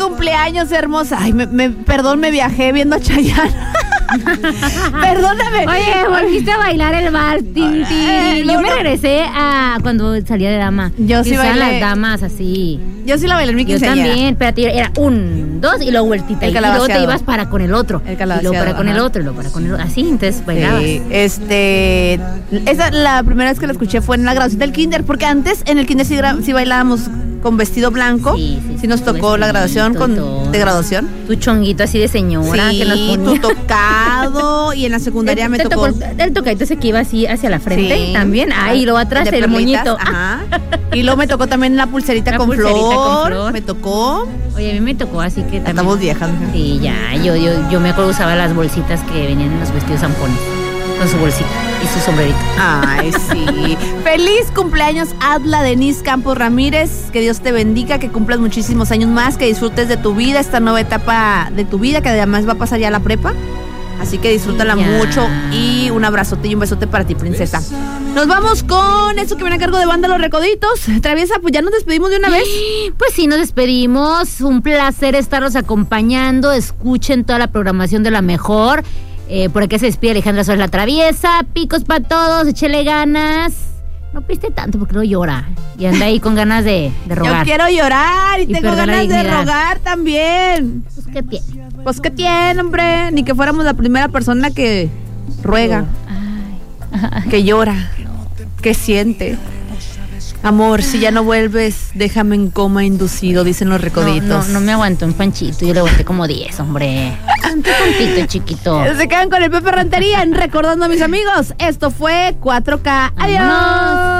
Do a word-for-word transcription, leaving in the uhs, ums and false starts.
cumpleaños, hermosa. Ay, me, me, perdón, me viajé viendo a Chayanne. Perdóname. Oye, volviste a bailar el vals. Tin, tin. Eh, no, Yo me no. regresé a cuando salía de dama. Yo sí Estaban bailé. las damas así. Yo sí la bailé en mi Yo quinceañera. también, espérate, era un, dos y luego vueltita. El Y luego te calabaceado. ibas para con el otro. El y calabaceado, luego para con el ajá. otro, y luego para con el otro. Así, entonces bailabas. Sí, este, esa la primera vez que la escuché fue en la graduación del kinder, porque antes en el kinder sí, gra- sí bailábamos con vestido blanco. Sí, sí, Sí nos sí, tocó la graduación con todo. de graduación. Tu chonguito así de señora Sí, que nos ponía. tu tocado y en la secundaria me Te tocó. El, el tocadito ese que iba así hacia la frente Sí. también. Ahí, luego atrás De el perlitas, moñito. Ajá. Y luego me tocó también la pulserita, La con, pulserita flor, con flor. Me tocó. Oye, a mí me tocó así que también. Estamos viejas. ¿No? Sí, ya, yo, yo, yo me acuerdo usaba las bolsitas que venían en los vestidos zampones. Con su bolsita y su sombrerito. Ay, sí. Feliz cumpleaños, Adla Denise Campos Ramírez. Que Dios te bendiga, que cumplas muchísimos años más, que disfrutes de tu vida, esta nueva etapa de tu vida, que además va a pasar ya a la prepa. Así que disfrútala Ya. mucho y un abrazote y un besote para ti, princesa. Nos vamos con eso que viene a cargo de Banda Los Recoditos. Traviesa, pues ya nos despedimos de una vez. Pues sí, nos despedimos. Un placer estarlos acompañando. Escuchen toda la programación de La Mejor. Eh, por aquí se despide Alejandra Suárez La Traviesa. Picos para todos, échele ganas. No piste tanto porque luego llora. Y anda ahí con ganas de, de rogar. Yo quiero llorar y, Y tengo perder la ganas de dignidad. rogar también. Pues, ¿qué tiene? Pues qué tiene, hombre. Ni que fuéramos la primera persona que ruega, Ay. que llora, que siente. Amor, si ya no vuelves, déjame en coma inducido, dicen los No, recoditos. no, no me aguantó un panchito. Yo le aguanté como diez, hombre. Un tantito, chiquito. Se quedan con el Pepe Rentería en Recordando a mis amigos. Esto fue cuatro K. Adiós. Vámonos.